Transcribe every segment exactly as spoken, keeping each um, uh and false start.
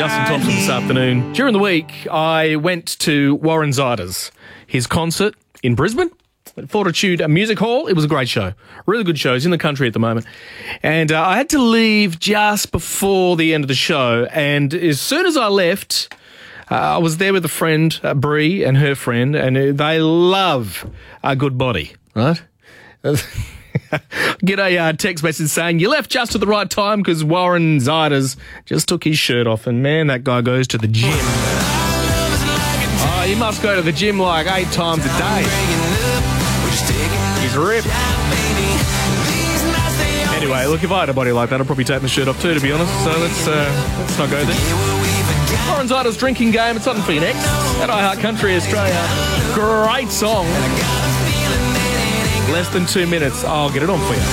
Justin Thompson this afternoon. During the week, I went to Warren Ziders, his concert in Brisbane at Fortitude Music Hall. It was a great show. Really good show. He's in the country at the moment. And uh, I had to leave just before the end of the show. And as soon as I left, uh, I was there with a friend, uh, Bree, and her friend, and uh, they love a good body, right? Get a uh, text message saying, you left just at the right time because Warren Ziders just took his shirt off. And, man, that guy goes to the gym. Oh, he must go to the gym like eight times a day. He's ripped. Anyway, look, if I had a body like that, I'd probably take my shirt off too, to be honest. So let's, uh, let's not go there. Warren Ziders' Drinking Game. It's something for you next. At iHeart Country Australia. Great song. Less than two minutes. I'll get it on for you.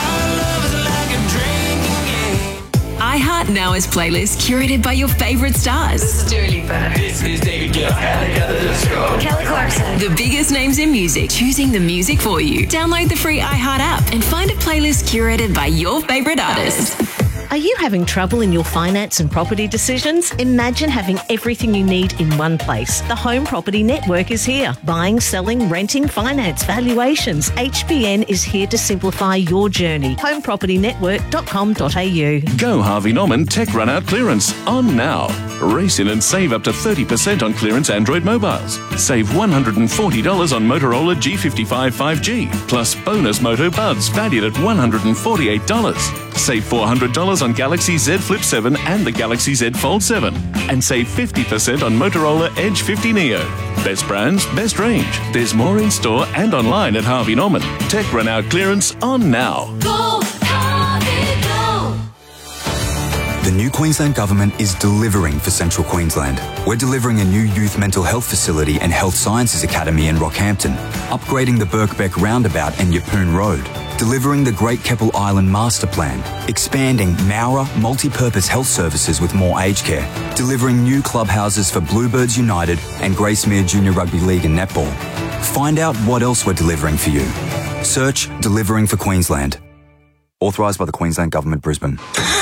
iHeart Now is playlist curated by your favourite stars. This is Dua Lipa. This is David Guetta. Kelly Clarkson. The biggest names in music, choosing the music for you. Download the free iHeart app and find a playlist curated by your favourite artists. Are you having trouble in your finance and property decisions? Imagine having everything you need in one place. The Home Property Network is here. Buying, selling, renting, finance, valuations. H B N is here to simplify your journey. home property network dot com dot a u. Go Harvey Norman Tech Run Out Clearance on now. Race in and save up to thirty percent on clearance Android mobiles. Save one hundred forty dollars on Motorola G fifty-five five G, plus bonus Moto Buds valued at one hundred forty-eight dollars. Save four hundred dollars on Galaxy Z Flip seven and the Galaxy Z Fold seven. And save fifty percent on Motorola Edge fifty Neo. Best brands, best range. There's more in store and online at Harvey Norman. Tech Run Out Clearance on now. Go, Harvey, go! The new Queensland Government is delivering for Central Queensland. We're delivering a new youth mental health facility and health sciences academy in Rockhampton, upgrading the Birkbeck Roundabout and Yeppoon Road, delivering the Great Keppel Island Master Plan, expanding Mowra multi-purpose health services with more aged care, delivering new clubhouses for Bluebirds United and Gracemere Junior Rugby League and Netball. Find out what else we're delivering for you. Search Delivering for Queensland. Authorised by the Queensland Government, Brisbane.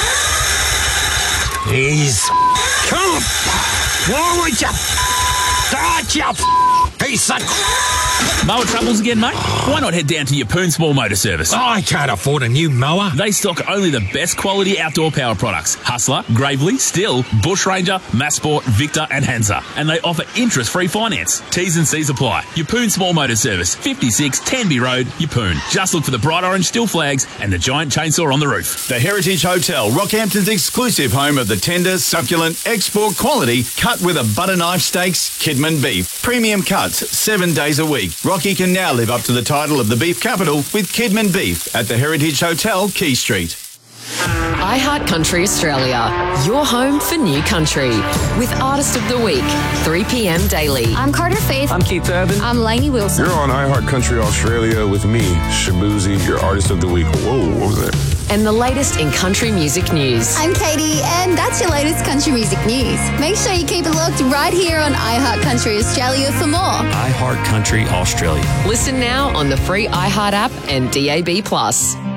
He's come forward, you start you piece of mower troubles again, mate? Why not head down to Yeppoon Small Motor Service? I can't afford a new mower. They stock only the best quality outdoor power products. Hustler, Gravely, Still, Bush Ranger, Massport, Victor and Hansa. And they offer interest-free finance. T's and C's apply. Yeppoon Small Motor Service, fifty-six Tenby Road, Yeppoon. Just look for the bright orange Still flags and the giant chainsaw on the roof. The Heritage Hotel, Rockhampton's exclusive home of the tender, succulent, export quality, cut with a butter knife steaks, Kidman beef. Premium cuts, seven days a week. Rocky can now live up to the title of the beef capital with Kidman Beef at the Heritage Hotel, Key Street. iHeart Country Australia, your home for new country. With Artist of the Week, three p.m. daily. I'm Carter Faith. I'm Keith Urban. I'm Lainey Wilson. You're on iHeart Country Australia with me, Shabuzi, your Artist of the Week. Whoa, what was that? And the latest in country music news. I'm Katie, and that's your latest country music news. Make sure you keep it locked right here on iHeart Country Australia for more. iHeart Country Australia. Listen now on the free iHeart app and D A B plus.